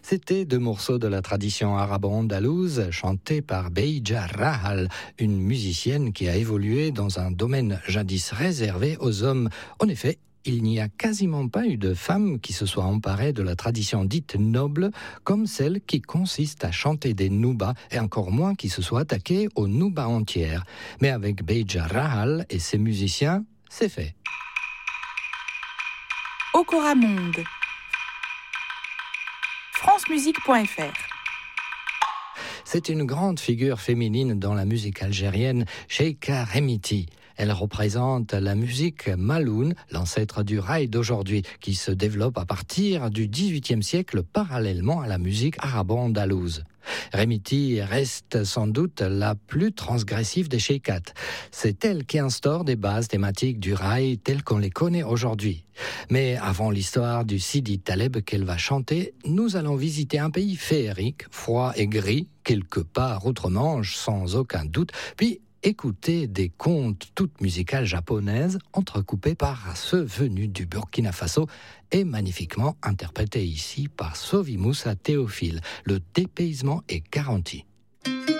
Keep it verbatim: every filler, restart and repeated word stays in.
C'était deux morceaux de la tradition arabo-andalouse chantés par Beija Rahal, une musicienne qui a évolué dans un domaine jadis réservé aux hommes. En effet, il n'y a quasiment pas eu de femme qui se soit emparée de la tradition dite noble, comme celle qui consiste à chanter des noubas, et encore moins qui se soit attaquée aux noubas entières. Mais avec Beija Rahal et ses musiciens, c'est fait. Okora Monde. france musique point f r. C'est une grande figure féminine dans la musique algérienne, Cheika Remiti. Elle représente la musique maloune, l'ancêtre du raï d'aujourd'hui, qui se développe à partir du dix-huitième siècle parallèlement à la musique arabo-andalouse. Remiti reste sans doute la plus transgressive des cheikats. C'est elle qui instaure des bases thématiques du raï telles qu'on les connaît aujourd'hui. Mais avant l'histoire du Sidi Taleb qu'elle va chanter, nous allons visiter un pays féerique, froid et gris, quelque part outre-Manche sans aucun doute, puis écouter des contes toutes musicales japonaises entrecoupées par ceux venus du Burkina Faso et magnifiquement interprétés ici par Sovi Moussa Théophile. Le dépaysement est garanti.